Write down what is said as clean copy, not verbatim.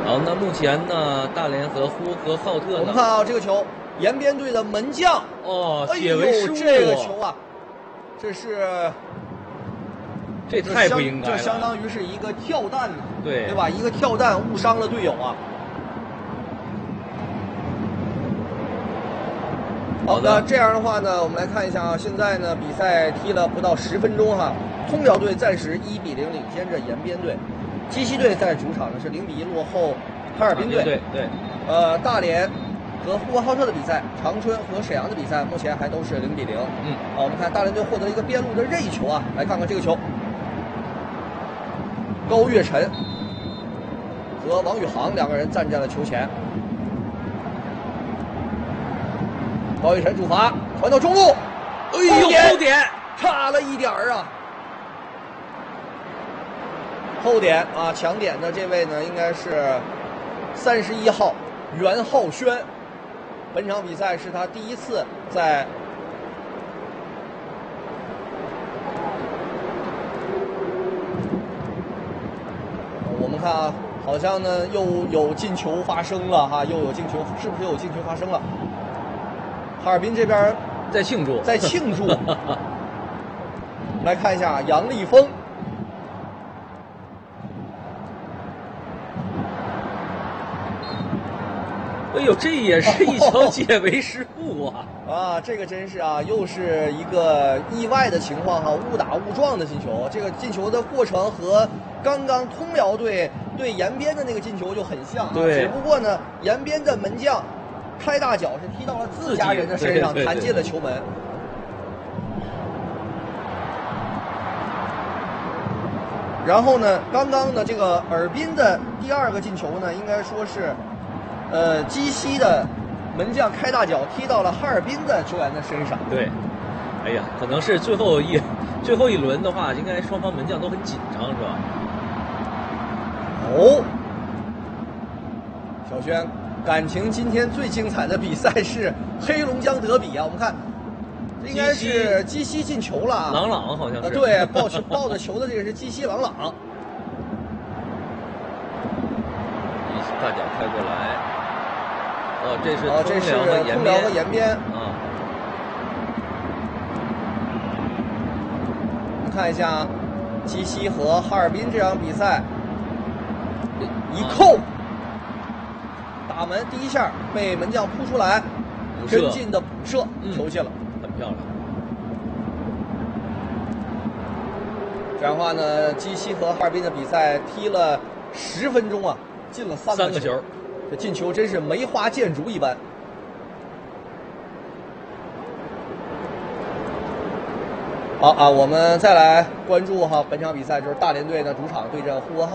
好，那目前呢，大连和呼和浩特呢， 我们看啊，这个球，延边队的门将哦， 哎解围失误， 这个球啊，这太不应该了， 这相当于是一个跳弹呢， 对吧？一个跳弹误伤了队友啊。好，那这样的话呢，我们来看一下啊，现在呢比赛踢了不到10分钟哈，通辽队暂时1比0领先着延边队，鸡西队在主场呢是0比1落后哈尔滨队。 对。 大连和呼和浩特的比赛，长春和沈阳的比赛目前还都是0比0。好，我们看大连队获得了一个边路的任意球啊，来看看这个球，高跃晨和王宇航两个人站在了球前。高跃晨主罚传到中路， 哎呦，后点差了一点啊！后点啊，抢点的这位呢，应该是31号袁浩轩。本场比赛是他第一次在我们看啊，好像呢又有进球发生了哈，又有进球，是不是有进球发生了？哈尔滨这边在庆祝， 来看一下杨立峰， 哎呦，这也是一球解围失误啊！ 啊，这个真是啊，又是一个意外的情况哈，误打误撞的进球。这个进球的过程和刚刚通辽队对延边的那个进球就很像啊， 对， 只不过呢，延边的门将开大脚是踢到了自家人的身上，弹进了球门。然后呢，刚刚的这个尔滨的第2个进球呢，应该说是，鸡西的门将开大脚踢到了哈尔滨的球员的身上。 对，哎呀，可能是最后一轮的话，应该双方门将都很紧张，是吧？ 哦，小轩。感情今天最精彩的比赛是黑龙江德比啊！我们看，这应该是鸡西进球了啊， 朗朗好像是。 对，抱着球的这个是鸡西朗朗。 大脚开过来，哦，这是通辽和延边啊。 我们看一下鸡西和哈尔滨这场比赛，一扣。打门第一下被门将扑出来，跟进的补射球进了， 很漂亮。 这样的话呢，鸡西和哈尔滨的比赛踢了10分钟啊，进了3个球，这进球真是梅花见竹一般。好啊，我们再来关注哈本场比赛，就是大连队的主场对阵呼和浩特。